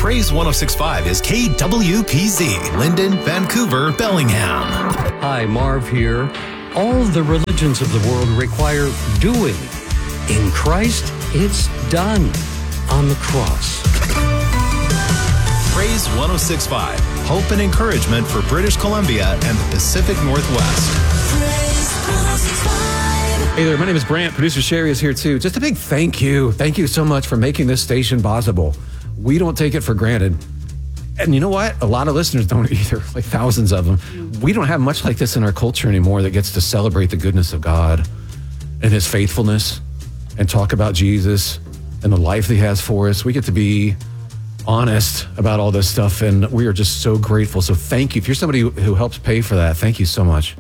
Praise 106.5 is KWPZ, Linden, Vancouver, Bellingham. Hi, Marv here. All the religions of the world require doing. In Christ, it's done on the cross. Praise 106.5, hope and encouragement for British Columbia and the Pacific Northwest. Hey there, my name is Brant. Producer Sherry is here too. Just a big thank you. Thank you so much for making this station possible. We don't take it for granted. And you know what? A lot of listeners don't either, like thousands of them. We don't have much like this in our culture anymore that gets to celebrate the goodness of God and his faithfulness and talk about Jesus and the life that he has for us. We get to be honest about all this stuff, and we are just so grateful. So thank you. If you're somebody who helps pay for that, thank you so much.